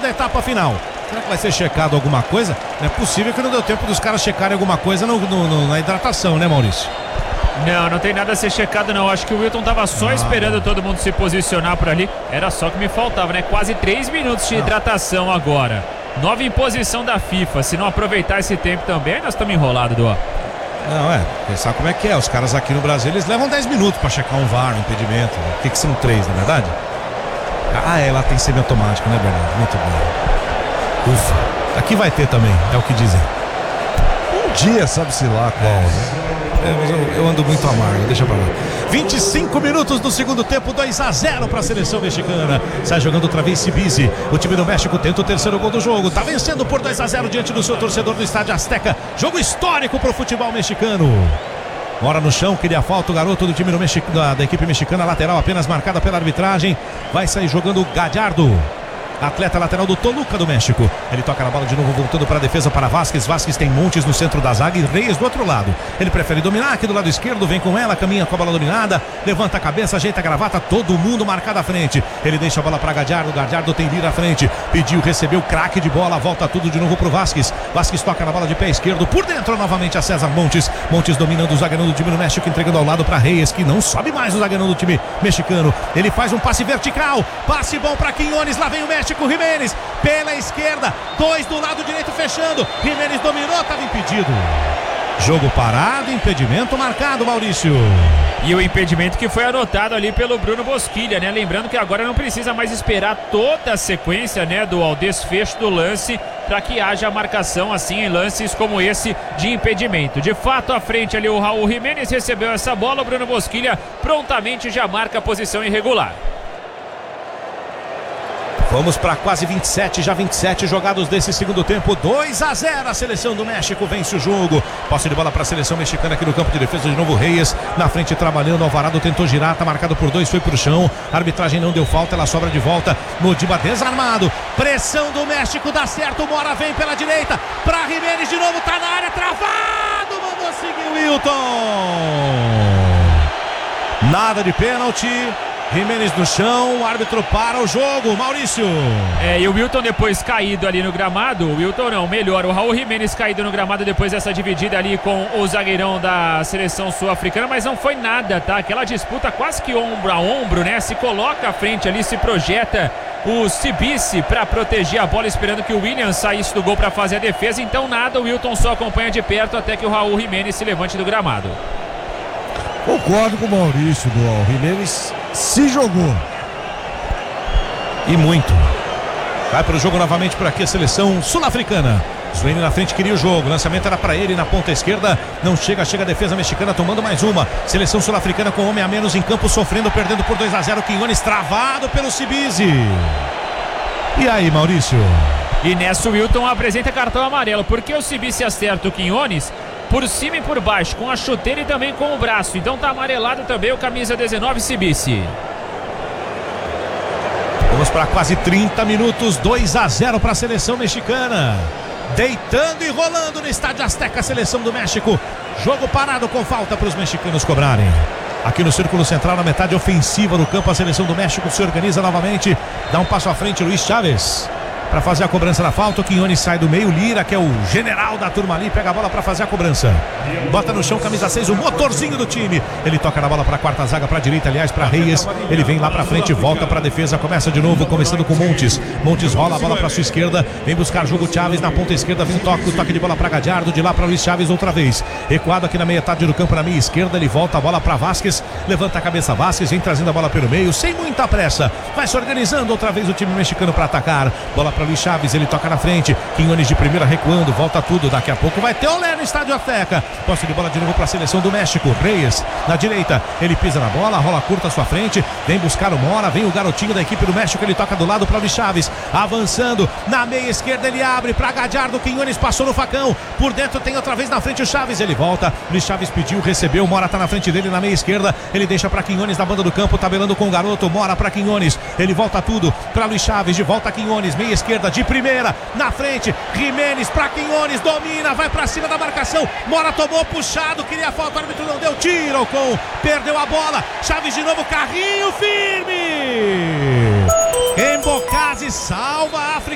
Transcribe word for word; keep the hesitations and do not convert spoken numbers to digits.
da etapa final. Será que vai ser checado alguma coisa? Não é possível que não deu tempo dos caras checarem alguma coisa no, no, no, na hidratação, né, Maurício? Não, não tem nada a ser checado não. Acho que o Wilton tava só ah, esperando todo mundo se posicionar por ali. Era só que me faltava, né? Quase três minutos de não. hidratação agora. Nova imposição da FIFA. Se não aproveitar esse tempo também, nós estamos enrolados, do. Não, é, pensar como é que é. Os caras aqui no Brasil, eles levam dez minutos pra checar um V A R, um impedimento. O que que são três, na verdade? Ah, é, lá tem semiautomático, né, Bernardo? Muito bem. Ufa, aqui vai ter também, é o que dizem. Um dia, sabe-se lá qual, né? É, mas eu, eu ando muito amargo, deixa pra lá. vinte e cinco minutos do segundo tempo, dois a zero para a seleção mexicana. Sai jogando outra vez Sibisi. O time do México tenta o terceiro gol do jogo. Tá vencendo por dois a zero diante do seu torcedor do Estádio Azteca. Jogo histórico pro futebol mexicano. Mora no chão, queria falta o garoto do time do Mexi... da, da equipe mexicana. Lateral apenas marcada pela arbitragem. Vai sair jogando o Gallardo, atleta lateral do Toluca do México. Ele toca na bola de novo, voltando para a defesa para Vázquez. Vázquez tem Montes no centro da zaga e Reyes do outro lado. Ele prefere dominar aqui do lado esquerdo, vem com ela, caminha com a bola dominada, levanta a cabeça, ajeita a gravata, todo mundo marcado à frente. Ele deixa a bola para Gallardo, Gallardo tem vir à frente, pediu, recebeu, craque de bola, volta tudo de novo pro Vázquez. Vázquez toca na bola de pé esquerdo, por dentro novamente a César Montes. Montes dominando o zagueirão do time do México, entregando ao lado para Reyes, que não sobe mais o zagueirão do time mexicano. Ele faz um passe vertical, passe bom para Quiñones, lá vem o México, Jiménez pela esquerda, dois do lado direito fechando, Jiménez dominou, estava impedido. Jogo parado, impedimento marcado, Maurício. E o impedimento que foi anotado ali pelo Bruno Bosquilha, né? Lembrando que agora não precisa mais esperar toda a sequência, né, do ao desfecho do lance para que haja marcação assim em lances como esse de impedimento. De fato, à frente ali o Raul Jiménez recebeu essa bola, o Bruno Bosquilha prontamente já marca a posição irregular. Vamos para quase vinte e sete, já vinte e sete jogados desse segundo tempo, dois a zero, a seleção do México vence o jogo. Posse de bola para a seleção mexicana aqui no campo de defesa, de novo Reyes, na frente trabalhando, Alvarado tentou girar, tá marcado por dois, foi pro chão, a arbitragem não deu falta, ela sobra de volta, Modiba desarmado, pressão do México, dá certo, Mora vem pela direita, para Jiménez de novo, tá na área, travado, mandou seguir o Wilton. Nada de pênalti. Jiménez no chão, o árbitro para o jogo, Maurício. É, e o Wilton depois caído ali no gramado, o Wilton não, melhor, o Raul Jiménez caído no gramado depois dessa dividida ali com o zagueirão da seleção sul-africana, mas não foi nada, tá? Aquela disputa quase que ombro a ombro, né? Se coloca à frente ali, se projeta o Sibisi para proteger a bola, esperando que o William saísse do gol para fazer a defesa, então nada, o Wilton só acompanha de perto até que o Raul Jiménez se levante do gramado. Concordo com o Maurício, do Jiménez se jogou. E muito. Vai para o jogo novamente por aqui a seleção sul-africana. Zweni na frente queria o jogo, o lançamento era para ele na ponta esquerda, não chega, chega a defesa mexicana tomando mais uma. Seleção sul-africana com homem a menos em campo, sofrendo, perdendo por dois a zero, Quiñones travado pelo Sibisi. E aí, Maurício? E nessa o Wilton apresenta cartão amarelo, porque o Sibisi acerta o Quiñones por cima e por baixo, com a chuteira e também com o braço. Então tá amarelado também o camisa dezenove, Sibisi. Vamos para quase trinta minutos, dois a zero para a seleção mexicana. Deitando e rolando no Estádio Azteca, a seleção do México. Jogo parado com falta para os mexicanos cobrarem. Aqui no círculo central, na metade ofensiva do campo, a seleção do México se organiza novamente. Dá um passo à frente, Luiz Chávez, para fazer a cobrança da falta. O Quiñones sai do meio, Lira, que é o general da turma ali, pega a bola para fazer a cobrança. Bota no chão, camisa seis, o motorzinho do time. Ele toca na bola para a quarta zaga, para a direita, aliás, para Reyes. Ele vem lá para frente, volta para a defesa, começa de novo, começando com Montes. Montes rola a bola para sua esquerda, vem buscar jogo Chávez na ponta esquerda, vem um toque, o toque de bola para Gallardo, de lá para Luiz Chávez outra vez. Recuado aqui na metade do campo, na meia esquerda, ele volta a bola para Vázquez, levanta a cabeça Vázquez, vem trazendo a bola pelo meio, sem muita pressa. Vai se organizando outra vez o time mexicano para atacar. Bola para Luiz Chávez, ele toca na frente, Quiñones de primeira recuando, volta tudo, daqui a pouco vai ter olé no Estádio Azteca. Posse de bola de novo para a seleção do México, Reyes na direita, ele pisa na bola, rola curta à sua frente, vem buscar o Mora, vem o garotinho da equipe do México, ele toca do lado para o Luiz Chávez, avançando, na meia esquerda ele abre para Gallardo, Quiñones passou no facão, por dentro tem outra vez na frente o Chávez, ele volta, Luiz Chávez pediu, recebeu, Mora tá na frente dele na meia esquerda, ele deixa para Quiñones na banda do campo, tabelando com o garoto, Mora para Quiñones, ele volta tudo para Luiz Chávez, de volta Quiñones, meia esquerda de primeira, na frente, Jiménez para Quiñones, domina, vai para cima da marcação, Mora tomou puxado, queria falta, o árbitro não deu, tiro com, perdeu a bola, Chávez de novo, carrinho firme, Embocase salva a África.